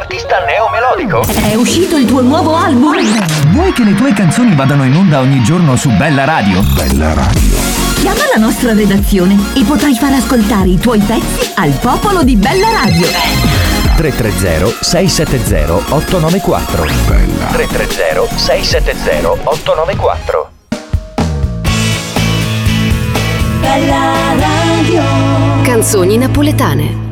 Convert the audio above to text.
artista neomelodico? È uscito il tuo nuovo album? Vuoi che le tue canzoni vadano in onda ogni giorno su Bella Radio? Bella Radio. Chiama la nostra redazione e potrai far ascoltare i tuoi pezzi al popolo di Bella Radio. 330-670-894. Bella. 330-670-894. Bella Radio. Canzoni napoletane.